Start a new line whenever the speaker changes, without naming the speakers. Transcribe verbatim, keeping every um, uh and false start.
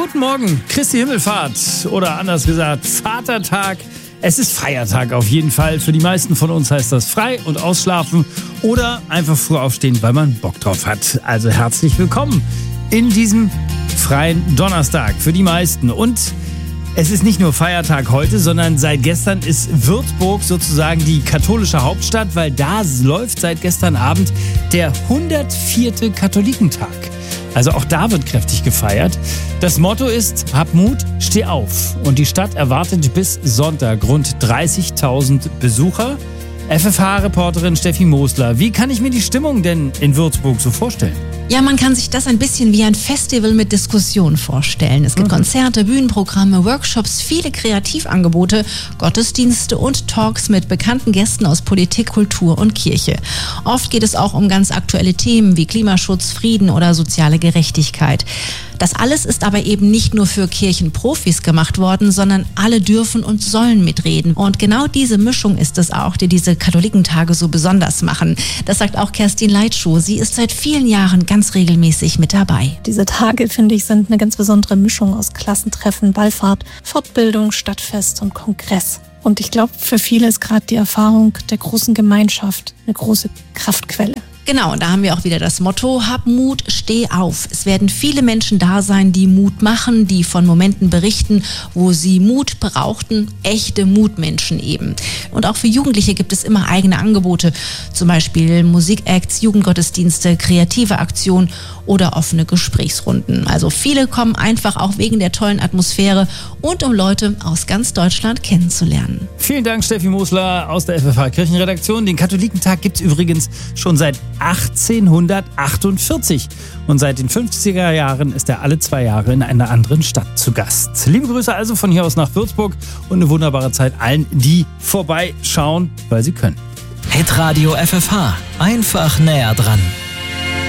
Guten Morgen, Christi Himmelfahrt oder anders gesagt Vatertag. Es ist Feiertag auf jeden Fall. Für die meisten von uns heißt das frei und ausschlafen oder einfach früh aufstehen, weil man Bock drauf hat. Also herzlich willkommen in diesem freien Donnerstag für die meisten. Und es ist nicht nur Feiertag heute, sondern seit gestern ist Würzburg sozusagen die katholische Hauptstadt, weil da läuft seit gestern Abend der hundertvierte Katholikentag. Also auch da wird kräftig gefeiert. Das Motto ist, hab Mut, steh auf. Und die Stadt erwartet bis Sonntag rund dreißigtausend Besucher. F F H-Reporterin Steffi Mosler, wie kann ich mir die Stimmung denn in Würzburg so vorstellen?
Ja, man kann sich das ein bisschen wie ein Festival mit Diskussion vorstellen. Es gibt mhm. Konzerte, Bühnenprogramme, Workshops, viele Kreativangebote, Gottesdienste und Talks mit bekannten Gästen aus Politik, Kultur und Kirche. Oft geht es auch um ganz aktuelle Themen wie Klimaschutz, Frieden oder soziale Gerechtigkeit. Das alles ist aber eben nicht nur für Kirchenprofis gemacht worden, sondern alle dürfen und sollen mitreden. Und genau diese Mischung ist es auch, die diese Katholikentage so besonders machen. Das sagt auch Kerstin Leitschuh. Sie ist seit vielen Jahren ganz regelmäßig mit dabei.
Diese Tage, finde ich, sind eine ganz besondere Mischung aus Klassentreffen, Wallfahrt, Fortbildung, Stadtfest und Kongress. Und ich glaube, für viele ist gerade die Erfahrung der großen Gemeinschaft eine große Kraftquelle.
Genau, und da haben wir auch wieder das Motto, hab Mut, steh auf. Es werden viele Menschen da sein, die Mut machen, die von Momenten berichten, wo sie Mut brauchten, echte Mutmenschen eben. Und auch für Jugendliche gibt es immer eigene Angebote, zum Beispiel Musikacts, Jugendgottesdienste, kreative Aktionen oder offene Gesprächsrunden. Also viele kommen einfach auch wegen der tollen Atmosphäre und um Leute aus ganz Deutschland kennenzulernen.
Vielen Dank, Steffi Mosler aus der F F H-Kirchenredaktion. Den Katholikentag gibt es übrigens schon seit achtzehnhundertachtundvierzig. Und seit den fünfziger Jahren ist er alle zwei Jahre in einer anderen Stadt zu Gast. Liebe Grüße also von hier aus nach Würzburg und eine wunderbare Zeit allen, die vorbeischauen, weil sie können.
Hitradio F F H. Einfach näher dran.